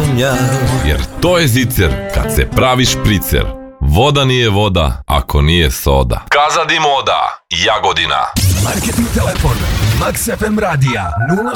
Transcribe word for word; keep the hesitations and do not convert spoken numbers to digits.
sanja. Jer to je zicer kad se pravi špricer. Voda nije voda ako nije soda. Kaza di moda, Jagodina. Marketing telefon Max F M radija nula